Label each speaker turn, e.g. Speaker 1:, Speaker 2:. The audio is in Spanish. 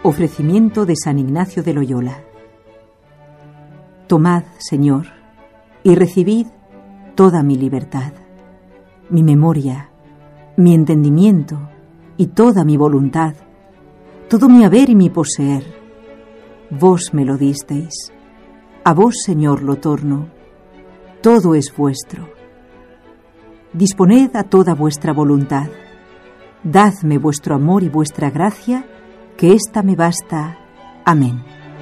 Speaker 1: Ofrecimiento de San Ignacio de Loyola. Tomad, Señor, y recibid toda mi libertad, mi memoria, mi entendimiento y toda mi voluntad, todo mi haber y mi poseer. Vos me lo disteis, a vos, Señor, lo torno, todo es vuestro. Disponed a toda vuestra voluntad, dadme vuestro amor y vuestra gracia, que ésta me basta. Amén.